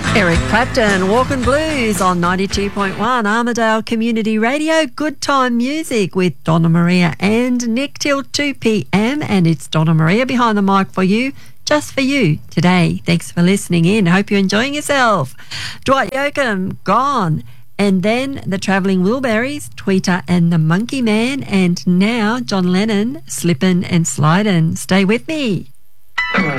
Eric Clapton, Walkin' Blues on 92.1 Armidale Community Radio. Good time music with Donna Maria and Nick till 2 p.m. And it's Donna Maria behind the mic for you, just for you today. Thanks for listening in. Hope you're enjoying yourself. Dwight Yoakam, Gone. And then the Travelling Wilburys, Tweeter and the Monkey Man. And now John Lennon, Slippin' and Slidin'. Stay with me.